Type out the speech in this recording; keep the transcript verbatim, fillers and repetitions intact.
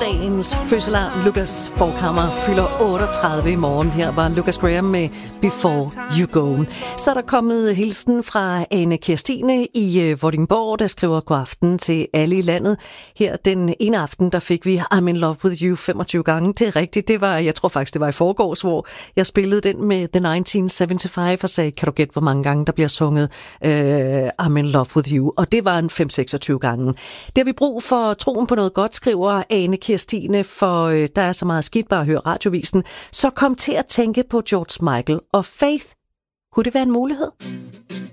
dagens fødselar Lucas Forchhammer fylder otteogtredive i morgen. Her var Lucas Graham med Before You Go. Så er der kommet hilsen fra Ane Kirstine i Vordingborg, der skriver god aften til alle i landet. Her den ene aften, der fik vi I'm in love with you femogtyve gange. Det er rigtigt, det var, jeg tror faktisk, det var i forgårs, hvor jeg spillede den med The nitten syvoghalvfems og sagde, kan du gætte, hvor mange gange der bliver sunget uh, I'm in love with you? Og det var en fem seksogtyve gange. Det har vi brug for troen på noget godt, skriver Ane Kirstine, for uh, der er så meget skidt bare at høre radiovisen. Så kom til at tænke på George Michael og Faith. Kunne det være en mulighed?